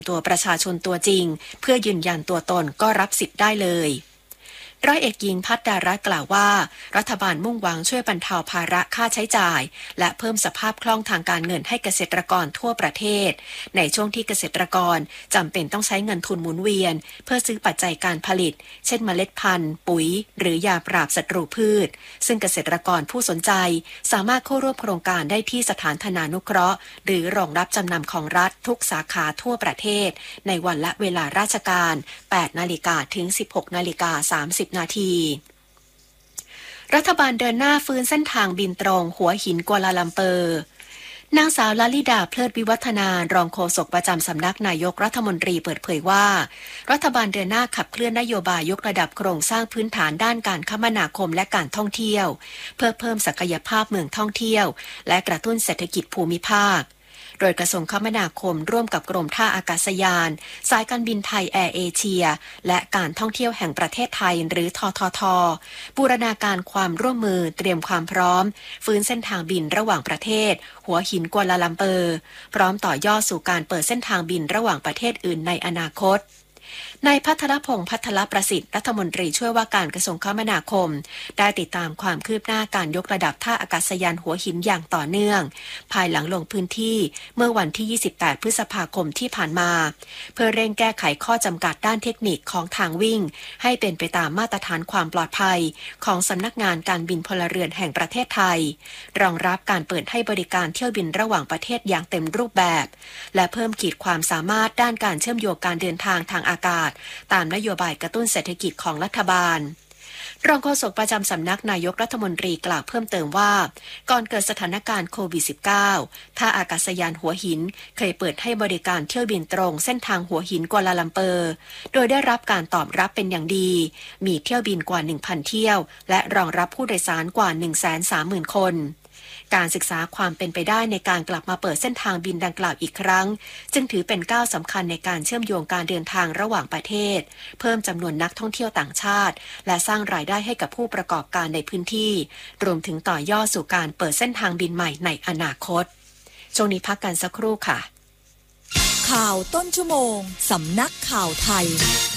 ตัวประชาชนตัวจริงเพื่อยืนยันตัวตนก็รับสิทธิ์ได้เลยร้อยเอกหญิงภัทรดารัตน์กล่าวว่ารัฐบาลมุ่งหวังช่วยบรรเทาภาระค่าใช้จ่ายและเพิ่มสภาพคล่องทางการเงินให้เกษตรกรทั่วประเทศในช่วงที่เกษตรกรจำเป็นต้องใช้เงินทุนหมุนเวียนเพื่อซื้อปัจจัยการผลิตเช่นเมล็ดพันธุ์ปุ๋ยหรือยาปราบศัตรูพืชซึ่งเกษตรกรผู้สนใจสามารถเข้าร่วมโครงการได้ที่สถานธนานุเคราะห์หรือรองรับจำนำของรัฐทุกสาขาทั่วประเทศในวันและเวลาราชการ 8 นาฬิกาถึง 16 นาฬิกา 30 นาทีรัฐบาลเดินหน้าฟื้นเส้นทางบินตรงหัวหินกัวลาลัมเปอร์นางสาวลลิดาเพลิดวิวัฒนารองโฆษกประจำสำนักนายกรัฐมนตรีเปิดเผยว่ารัฐบาลเดินหน้าขับเคลื่อนนโยบายยกระดับโครงสร้างพื้นฐานด้านการคมนาคมและการท่องเที่ยวเพื่อเพิ่มศักยภาพเมืองท่องเที่ยวและกระตุ้นเศรษฐกิจภูมิภาคโดยกระทรวงคมนาคมร่วมกับกรมท่าอากาศยานสายการบินไทยแอร์เอเชียและการท่องเที่ยวแห่งประเทศไทยหรือททท.บูรณาการความร่วมมือเตรียมความพร้อมฟื้นเส้นทางบินระหว่างประเทศหัวหินกัวลาลัมเปอร์พร้อมต่อยอดสู่การเปิดเส้นทางบินระหว่างประเทศอื่นในอนาคตนายภัทรพงษ์ภัทรประสิทธิ์รัฐมนตรีช่วยว่าการกระทรวงคมนาคมได้ติดตามความคืบหน้าการยกระดับท่าอากาศยานหัวหินอย่างต่อเนื่องภายหลังลงพื้นที่เมื่อวันที่ 28 พฤษภาคมที่ผ่านมาเพื่อเร่งแก้ไขข้อจำกัดด้านเทคนิคของทางวิ่งให้เป็นไปตามมาตรฐานความปลอดภัยของสำนักงานการบินพลเรือนแห่งประเทศไทยรองรับการเปิดให้บริการเที่ยวบินระหว่างประเทศอย่างเต็มรูปแบบและเพิ่มขีดความสามารถด้านการเชื่อมโยงการเดินทางทางอากาศตามนโยบายกระตุ้นเศรษฐกิจของรัฐบาลรองโฆษกประจำสำนักนายกรัฐมนตรีกล่าวเพิ่มเติมว่าก่อนเกิดสถานการณ์โควิด -19 ท่าอากาศยานหัวหินเคยเปิดให้บริการเที่ยวบินตรงเส้นทางหัวหินกัวลาลัมเปอร์โดยได้รับการตอบรับเป็นอย่างดีมีเที่ยวบินกว่า 1,000 เที่ยวและรองรับผู้โดยสารกว่า 130,000 คนการศึกษาความเป็นไปได้ในการกลับมาเปิดเส้นทางบินดังกล่าวอีกครั้งจึงถือเป็นก้าวสำคัญในการเชื่อมโยงการเดินทางระหว่างประเทศเพิ่มจำนวนนักท่องเที่ยวต่างชาติและสร้างรายได้ให้กับผู้ประกอบการในพื้นที่รวมถึงต่อยอดสู่การเปิดเส้นทางบินใหม่ในอนาคตช่วงนี้พักกันสักครู่ค่ะข่าวต้นชั่วโมงสำนักข่าวไทย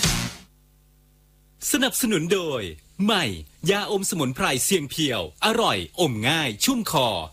สนับสนุนโดยใหม่ยาอมสมุนไพรเสียงเพียวอร่อยอมง่ายชุ่มคอ